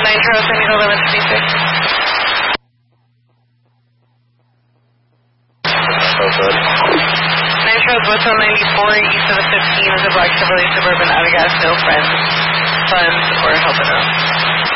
Nitro, San Diego 1156. So good. Nitro, Hotel 94, east of the 15 is a black Chevrolet Suburban out of gas, no friends, funds, or helping out.